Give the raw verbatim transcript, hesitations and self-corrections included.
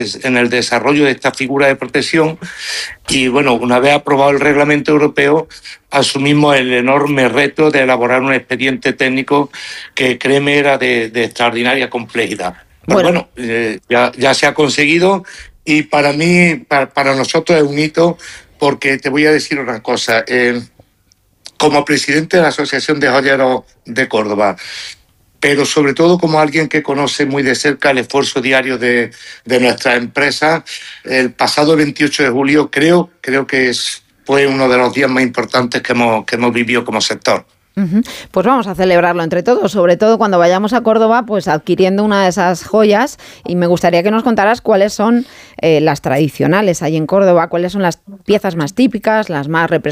en el desarrollo de esta figura de protección y, bueno, una vez aprobado el reglamento europeo, asumimos el enorme reto de elaborar un expediente técnico que, créeme, era de, de extraordinaria complejidad. Pero bueno, bueno eh, ya, ya se ha conseguido y para mí, para, para nosotros es un hito porque te voy a decir una cosa. Eh, como presidente de la Asociación de Joyeros de Córdoba, pero sobre todo como alguien que conoce muy de cerca el esfuerzo diario de, de nuestras empresas, el pasado veintiocho de julio creo, creo que es, fue uno de los días más importantes que hemos, que hemos vivido como sector. Uh-huh. Pues vamos a celebrarlo entre todos, sobre todo cuando vayamos a Córdoba, pues adquiriendo una de esas joyas, y me gustaría que nos contaras cuáles son eh, las tradicionales ahí en Córdoba, cuáles son las piezas más típicas, las más representativas